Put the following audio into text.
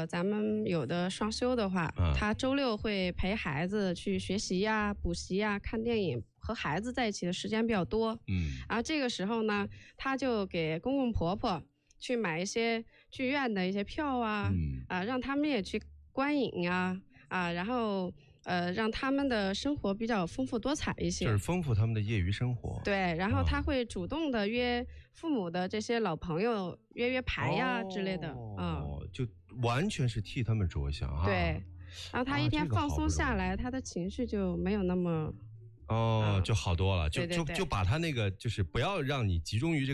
咱们有的双休的话，他周六会陪孩子去学习呀、补习呀、看电影，和孩子在一起的时间比较多。然后这个时候呢，他就给公公婆婆去买一些剧院的一些票啊，让他们也去观影啊，然后让他们的生活比较丰富多彩一些， 就是丰富他们的业余生活。 对，然后他会主动的约父母的这些老朋友约牌呀之类的， 就完全是替他们着想哈。 对，然后他一天放松下来，他的情绪就没有那么就好多了，就把他那个就是不要让你集中于这个